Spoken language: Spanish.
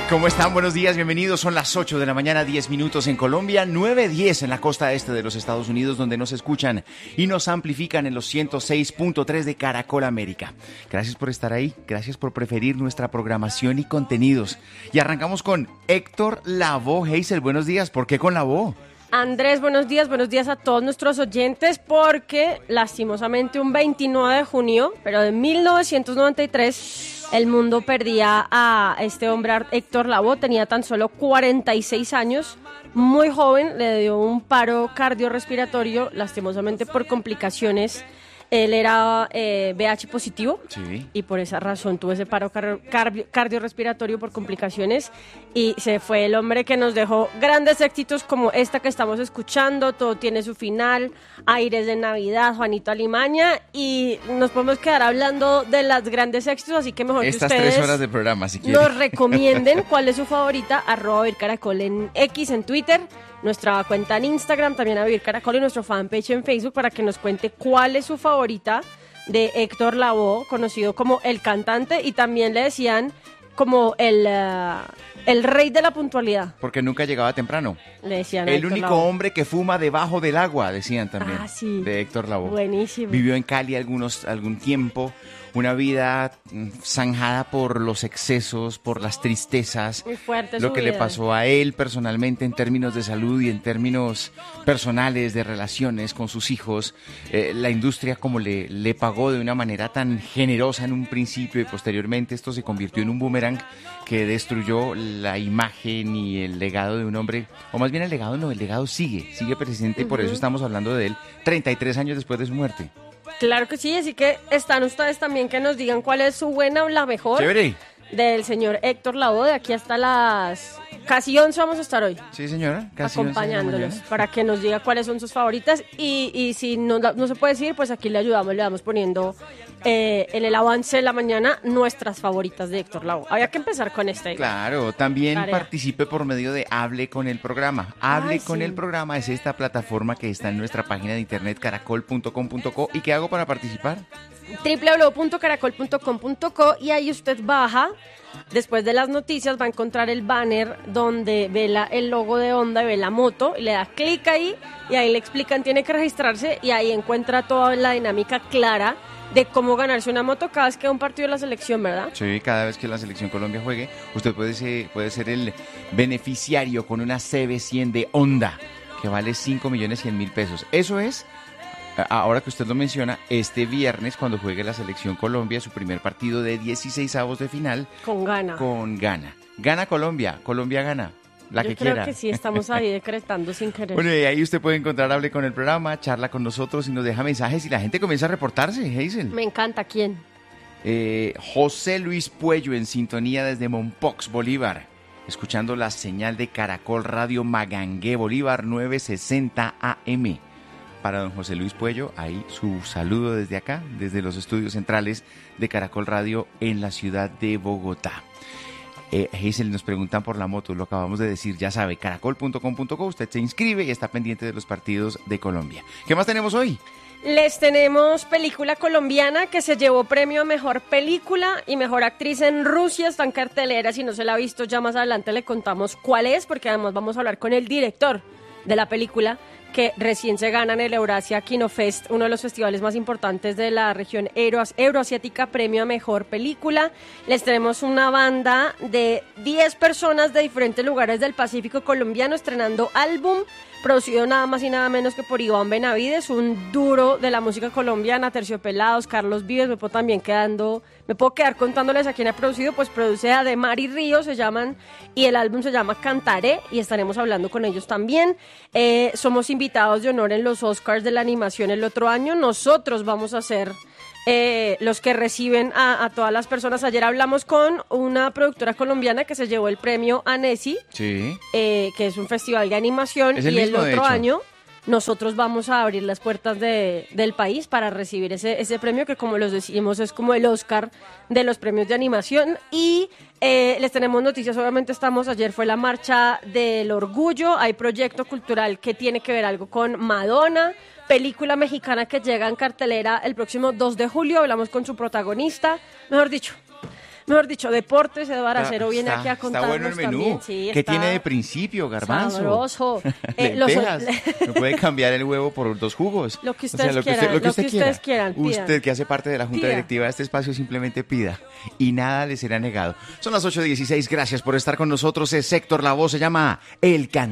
¿Cómo están? Buenos días, bienvenidos. Son las 8 de la mañana, 10 minutos en Colombia, 9:10 en la costa este de los Estados Unidos, donde nos escuchan y nos amplifican en los 106.3 de Caracol América. Gracias por estar ahí, gracias por preferir nuestra programación y contenidos. Y arrancamos con Héctor Lavoe. Hazel, buenos días. ¿Por qué con Lavoe? Andrés, buenos días a todos nuestros oyentes, porque lastimosamente un 29 de junio, pero de 1993, el mundo perdía a este hombre, Héctor Lavoe. Tenía tan solo 46 años, muy joven, le dio un paro cardiorrespiratorio, lastimosamente por complicaciones. Él era VIH positivo, sí, y por esa razón tuvo ese paro cardiorrespiratorio por complicaciones, y se fue el hombre que nos dejó grandes éxitos como esta que estamos escuchando, Todo tiene su final, Aires de Navidad, Juanito Alimaña, y nos podemos quedar hablando de los grandes éxitos, así que mejor estas que ustedes 3 horas de programa, si quieren, nos recomienden cuál es su favorita, @VivirCaracol en X, en Twitter, nuestra cuenta en Instagram, también a Vivir Caracol, y nuestro fanpage en Facebook, para que nos cuente cuál es su favorita de Héctor Lavoe, conocido como el cantante, y también le decían como el rey de la puntualidad. Porque nunca llegaba temprano. Le decían el Héctor único Lavoe. hombre que fuma debajo del agua, decían también. Ah, sí. De Héctor Lavoe. Buenísimo. Vivió en Cali algún tiempo, una vida zanjada por los excesos, por las tristezas. Muy fuerte lo su que le vida. pasó a él personalmente en términos de salud y en términos personales, de relaciones con sus hijos. La industria como le pagó de una manera tan generosa en un principio, y posteriormente esto se convirtió en un boomerang que destruyó la imagen y el legado de un hombre, o más bien el legado sigue presente, y por eso estamos hablando de él 33 años después de su muerte. Claro que sí, así que están ustedes también que nos digan cuál es su buena o la mejor. Chévere. Del señor Héctor Lavoe. De aquí hasta las casi 11 vamos a estar hoy. Sí, señora, casi 11 de la acompañándolos mañana. para que nos diga cuáles son sus favoritas, y si no se puede decir, pues aquí le ayudamos, le vamos poniendo en el avance de la mañana nuestras favoritas de Héctor Lavoe. Había que empezar con esta. Claro, también Tarea. participe por medio de Hable con el Programa. Hable con sí. el Programa es esta plataforma que está en nuestra página de internet caracol.com.co. ¿Y qué hago para participar? www.caracol.com.co, y ahí usted baja. Después de las noticias va a encontrar el banner donde ve el logo de Honda y ve la moto, y le da clic ahí, y ahí le explican, tiene que registrarse, y ahí encuentra toda la dinámica clara de cómo ganarse una moto cada vez que hay un partido de la selección, ¿verdad? Sí, cada vez que la Selección Colombia juegue, usted puede ser el beneficiario con una CB100 de Honda, que vale 5.100.000 pesos. Eso es, ahora que usted lo menciona, este viernes, cuando juegue la Selección Colombia, su primer partido de 16avos de final. Con Ghana. Gana Colombia, Colombia gana. La Yo que creo quiera. que sí, estamos ahí decretando sin querer. Bueno, y ahí usted puede encontrar Hable con el Programa, charla con nosotros y nos deja mensajes, y la gente comienza a reportarse, Hazel. Me encanta. ¿Quién? José Luis Puello en sintonía desde Mompox, Bolívar, escuchando la señal de Caracol Radio Magangué, Bolívar, 960 AM. Para don José Luis Puello, ahí su saludo desde acá, desde los estudios centrales de Caracol Radio en la ciudad de Bogotá. Hazel, nos preguntan por la moto, lo acabamos de decir, ya sabe, caracol.com.co, usted se inscribe y está pendiente de los partidos de Colombia. ¿Qué más tenemos hoy? Les tenemos película colombiana que se llevó premio a Mejor Película y Mejor Actriz en Rusia. Está en cartelera, si no se la ha visto, ya más adelante le contamos cuál es, porque además vamos a hablar con el director de la película, que recién se gana en el Eurasia Kino Fest, uno de los festivales más importantes de la región euroasiática, premio a Mejor Película. Les tenemos una banda de 10 personas de diferentes lugares del Pacífico colombiano estrenando álbum, producido nada más y nada menos que por Iván Benavides, un duro de la música colombiana, Terciopelados, Carlos Vives. Me puedo quedar contándoles a quién ha producido, pues produce a De Mar y Río, se llaman, y el álbum se llama Cantaré, y estaremos hablando con ellos también. Somos invitados de honor en los Oscars de la animación el otro año. Nosotros vamos a ser los que reciben a todas las personas. Ayer hablamos con una productora colombiana que se llevó el premio Annecy, Sí. que es un festival de animación, Es el y mismo, el de otro hecho. año nosotros vamos a abrir las puertas del país para recibir ese premio, que, como los decimos, es como el Oscar de los premios de animación. Y les tenemos noticias. Obviamente ayer fue la marcha del orgullo, hay proyecto cultural que tiene que ver algo con Madonna, película mexicana que llega en cartelera el próximo 2 de julio, hablamos con su protagonista. Mejor dicho, Mejor dicho, deportes, Eduardo Acero viene aquí a Está contarnos bueno el menú. también. Sí, ¿Qué está tiene de principio, garbanzo? sabroso. Lentejas. No puede cambiar el huevo por 2 jugos. Lo que ustedes quieran, lo que usted quiera. ustedes quieran, pidan. Usted que hace parte de la Junta Pida. Directiva de este espacio simplemente pida y nada le será negado. Son las 8:16. Gracias por estar con nosotros. Es Héctor Lavoe, se llama El Cantante.